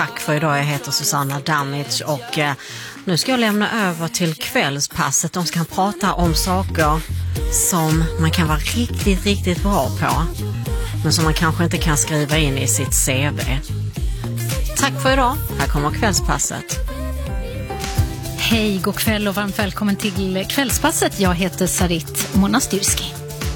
tack för idag. Jag heter Susanna Damage och nu ska jag lämna över till kvällspasset. De ska prata om saker som man kan vara riktigt, riktigt bra på, men som man kanske inte kan skriva in i sitt CV. Tack för idag. Här kommer kvällspasset. Hej, god kväll och varmt välkommen till kvällspasset. Jag heter Sarit Monastyrski.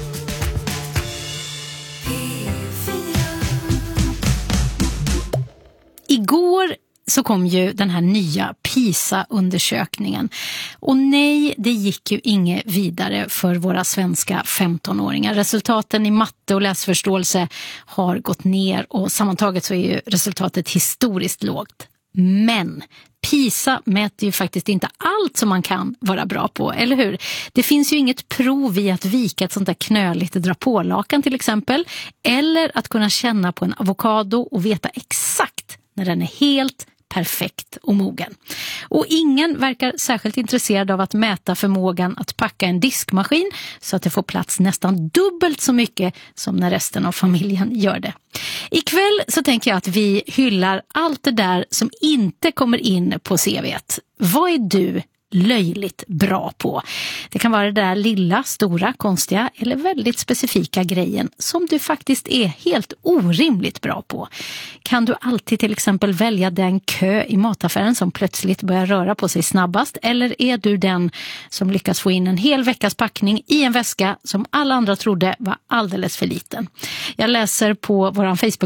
Igår så kom ju den här nya PISA-undersökningen. Och nej, det gick ju inget vidare för våra svenska 15-åringar. Resultaten i matte och läsförståelse har gått ner och sammantaget så är ju resultatet historiskt lågt. Men PISA mäter ju faktiskt inte allt som man kan vara bra på, eller hur? Det finns ju inget prov i att vika ett sånt där knöligt drapålakan till exempel, eller att kunna känna på en avokado och veta exakt när den är helt perfekt och mogen. Och ingen verkar särskilt intresserad av att mäta förmågan att packa en diskmaskin så att det får plats nästan dubbelt så mycket som när resten av familjen gör det. Ikväll så tänker jag att vi hyllar allt det där som inte kommer in på CV:t. Vad är du löjligt bra på? Det kan vara det där lilla, stora, konstiga eller väldigt specifika grejen som du faktiskt är helt orimligt bra på. Kan du alltid till exempel välja den kö i mataffären som plötsligt börjar röra på sig snabbast, eller är du den som lyckas få in en hel veckas packning i en väska som alla andra trodde var alldeles för liten? Jag läser på vår Facebook